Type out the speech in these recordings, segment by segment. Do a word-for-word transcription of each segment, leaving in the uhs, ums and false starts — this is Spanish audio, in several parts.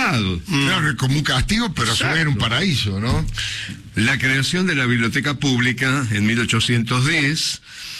Estado. Claro, como un castigo, pero a su vez era un paraíso, ¿no? La creación de la biblioteca pública en mil ochocientos diez,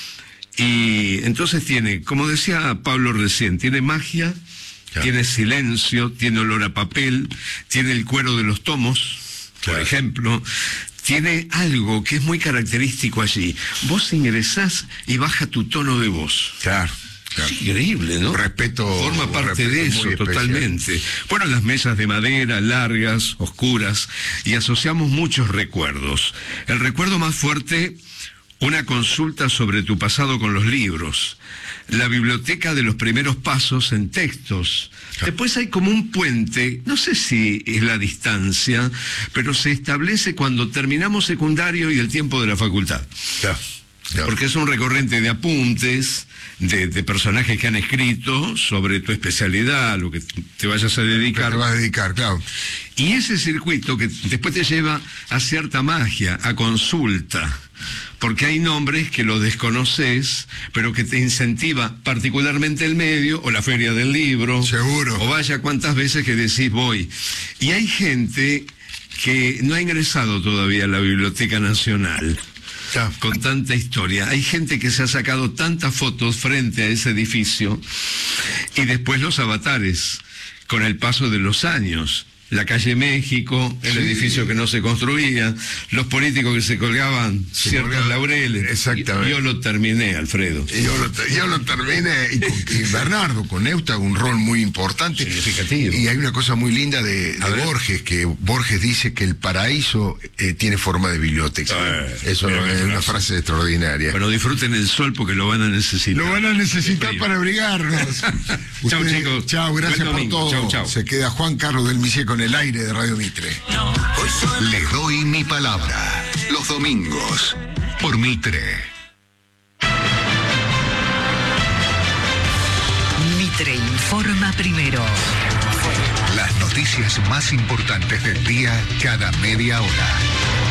y entonces tiene, como decía Pablo recién, tiene magia, claro. Tiene silencio, tiene olor a papel, tiene el cuero de los tomos, claro. Por ejemplo, tiene algo que es muy característico allí. Vos ingresás y baja tu tono de voz. Claro. Claro. Es increíble, ¿no? Respeto. Forma parte respeto de eso, totalmente. Bueno, las mesas de madera, largas, oscuras, y asociamos muchos recuerdos. El recuerdo más fuerte, una consulta sobre tu pasado con los libros. La biblioteca de los primeros pasos en textos. Claro. Después hay como un puente, no sé si es la distancia, pero se establece cuando terminamos secundario y el tiempo de la facultad. Claro. Claro. Porque es un recorrente de apuntes, de, de personajes que han escrito sobre tu especialidad, lo que te vayas a dedicar. Que te vas a dedicar, claro. Y ese circuito que después te lleva a cierta magia, a consulta, porque hay nombres que los desconoces, pero que te incentiva particularmente el medio, o la feria del libro. Seguro. O vaya cuántas veces que decís voy. Y hay gente que no ha ingresado todavía a la Biblioteca Nacional. Con tanta historia. Hay gente que se ha sacado tantas fotos frente a ese edificio, y después los avatares, con el paso de los años. La calle México, el sí. edificio que no se construía, los políticos que se colgaban se ciertos colgaban. laureles. Exactamente. Yo lo terminé, Alfredo. Yo lo, yo lo terminé, y, con, y Bernardo, con Neusta, un rol muy importante. Significativo. Y hay una cosa muy linda de, de Borges, que Borges dice que el paraíso eh, tiene forma de biblioteca. Eh, Eso es una frase. frase extraordinaria. Bueno, disfruten el sol porque lo van a necesitar. Lo van a necesitar para abrigarnos. Chao, chicos. Chao, gracias por todo. Chau, chau. Se queda Juan Carlos del Misier con el aire de Radio Mitre. Les doy mi palabra. Los domingos por Mitre. Mitre informa primero. Las noticias más importantes del día cada media hora.